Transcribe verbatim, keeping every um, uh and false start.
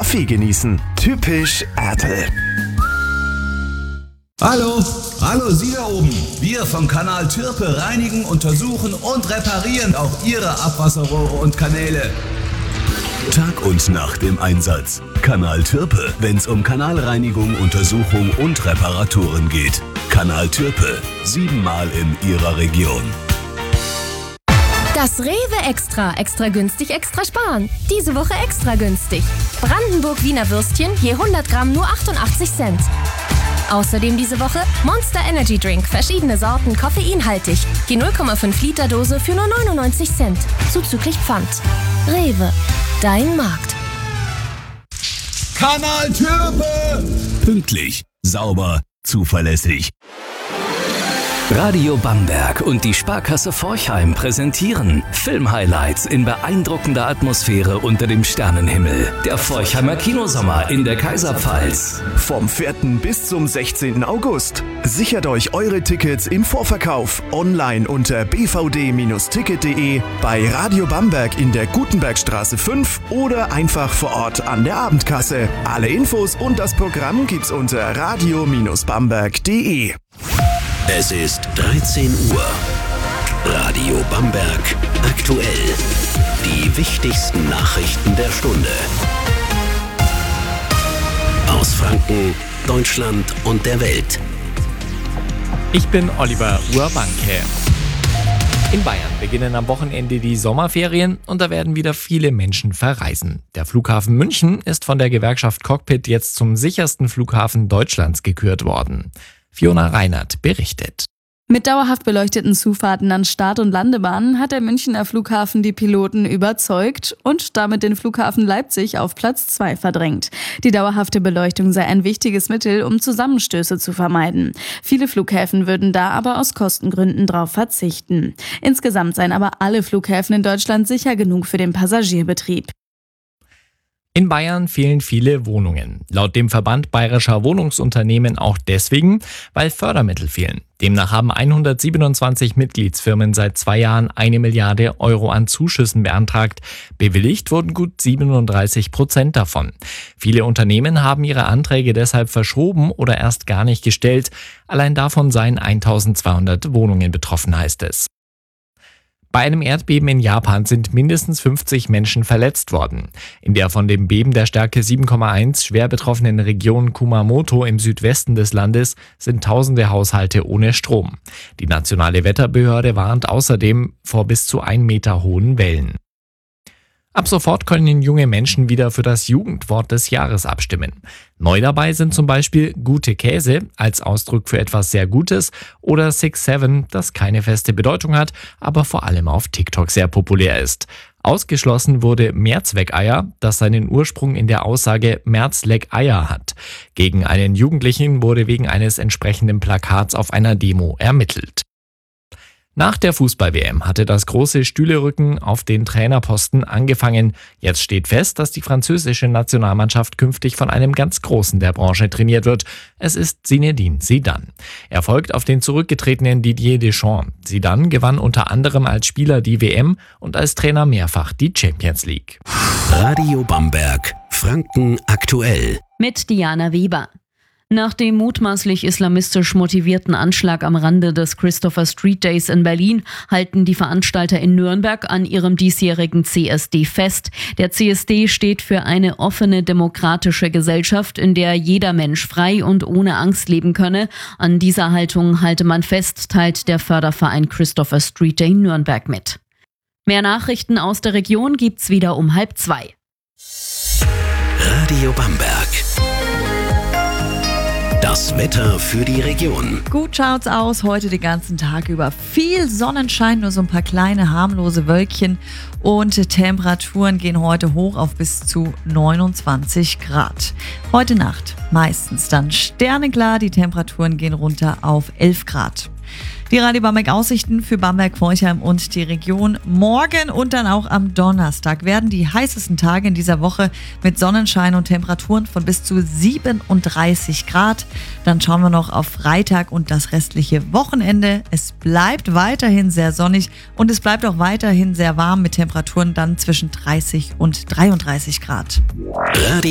Kaffee genießen. Typisch Ertl. Hallo, hallo Sie da oben. Wir vom Kanal Türpe reinigen, untersuchen und reparieren auch Ihre Abwasserrohre und Kanäle. Tag und Nacht im Einsatz. Kanal Türpe, wenn's um Kanalreinigung, Untersuchung und Reparaturen geht. Kanal Türpe, siebenmal in Ihrer Region. Das Rewe Extra. Extra günstig, extra sparen. Diese Woche extra günstig. Brandenburg Wiener Würstchen, je hundert Gramm nur achtundachtzig Cent. Außerdem diese Woche Monster Energy Drink, verschiedene Sorten, koffeinhaltig. Die null Komma fünf Liter Dose für nur neunundneunzig Cent. Zuzüglich Pfand. Rewe, dein Markt. Kanal Türpe! Pünktlich, sauber, zuverlässig. Radio Bamberg und die Sparkasse Forchheim präsentieren Filmhighlights in beeindruckender Atmosphäre unter dem Sternenhimmel. Der Forchheimer Kinosommer in der Kaiserpfalz. Vom vierten bis zum sechzehnten August. Sichert euch eure Tickets im Vorverkauf online unter b v d Bindestrich ticket punkt de, bei Radio Bamberg in der Gutenbergstraße fünf oder einfach vor Ort an der Abendkasse. Alle Infos und das Programm gibt's unter radio Bindestrich bamberg punkt de. Es ist dreizehn Uhr. Radio Bamberg aktuell. Die wichtigsten Nachrichten der Stunde. Aus Franken, Deutschland und der Welt. Ich bin Oliver Urbanke. In Bayern beginnen am Wochenende die Sommerferien und da werden wieder viele Menschen verreisen. Der Flughafen München ist von der Gewerkschaft Cockpit jetzt zum sichersten Flughafen Deutschlands gekürt worden. Fiona Reinert berichtet. Mit dauerhaft beleuchteten Zufahrten an Start- und Landebahnen hat der Münchner Flughafen die Piloten überzeugt und damit den Flughafen Leipzig auf Platz zwei verdrängt. Die dauerhafte Beleuchtung sei ein wichtiges Mittel, um Zusammenstöße zu vermeiden. Viele Flughäfen würden da aber aus Kostengründen drauf verzichten. Insgesamt seien aber alle Flughäfen in Deutschland sicher genug für den Passagierbetrieb. In Bayern fehlen viele Wohnungen. Laut dem Verband Bayerischer Wohnungsunternehmen auch deswegen, weil Fördermittel fehlen. Demnach haben hundertsiebenundzwanzig Mitgliedsfirmen seit zwei Jahren eine Milliarde Euro an Zuschüssen beantragt. Bewilligt wurden gut siebenunddreißig Prozent davon. Viele Unternehmen haben ihre Anträge deshalb verschoben oder erst gar nicht gestellt. Allein davon seien eintausendzweihundert Wohnungen betroffen, heißt es. Bei einem Erdbeben in Japan sind mindestens fünfzig Menschen verletzt worden. In der von dem Beben der Stärke sieben Komma eins schwer betroffenen Region Kumamoto im Südwesten des Landes sind tausende Haushalte ohne Strom. Die nationale Wetterbehörde warnt außerdem vor bis zu ein Meter hohen Wellen. Ab sofort können junge Menschen wieder für das Jugendwort des Jahres abstimmen. Neu dabei sind zum Beispiel gute Käse als Ausdruck für etwas sehr Gutes oder Six Seven, das keine feste Bedeutung hat, aber vor allem auf TikTok sehr populär ist. Ausgeschlossen wurde Mehrzweckeier, das seinen Ursprung in der Aussage Merz leck Eier hat. Gegen einen Jugendlichen wurde wegen eines entsprechenden Plakats auf einer Demo ermittelt. Nach der Fußball-W M hatte das große Stühlerücken auf den Trainerposten angefangen. Jetzt steht fest, dass die französische Nationalmannschaft künftig von einem ganz Großen der Branche trainiert wird. Es ist Zinedine Zidane. Er folgt auf den zurückgetretenen Didier Deschamps. Zidane gewann unter anderem als Spieler die W M und als Trainer mehrfach die Champions League. Radio Bamberg, Franken aktuell. Mit Diana Weber. Nach dem mutmaßlich islamistisch motivierten Anschlag am Rande des Christopher Street Days in Berlin halten die Veranstalter in Nürnberg an ihrem diesjährigen C S D fest. Der C S D steht für eine offene, demokratische Gesellschaft, in der jeder Mensch frei und ohne Angst leben könne. An dieser Haltung halte man fest, teilt der Förderverein Christopher Street Day Nürnberg mit. Mehr Nachrichten aus der Region gibt's wieder um halb zwei. Radio Bamberg. Das Wetter für die Region. Gut schaut's aus, heute den ganzen Tag über. Viel Sonnenschein, nur so ein paar kleine harmlose Wölkchen und Temperaturen gehen heute hoch auf bis zu neunundzwanzig Grad. Heute Nacht meistens dann sterneklar, die Temperaturen gehen runter auf elf Grad. Die Radio Bamberg Aussichten für Bamberg, Forchheim und die Region. Morgen und dann auch am Donnerstag werden die heißesten Tage in dieser Woche mit Sonnenschein und Temperaturen von bis zu siebenunddreißig Grad. Dann schauen wir noch auf Freitag und das restliche Wochenende. Es bleibt weiterhin sehr sonnig und es bleibt auch weiterhin sehr warm mit Temperaturen dann zwischen dreißig und dreiunddreißig Grad. Radio